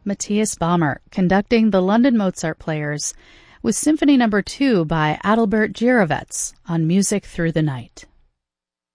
Matthias Bamert conducting the London Mozart Players with Symphony No. 2 by Adalbert Jirovets on Music Through the Night.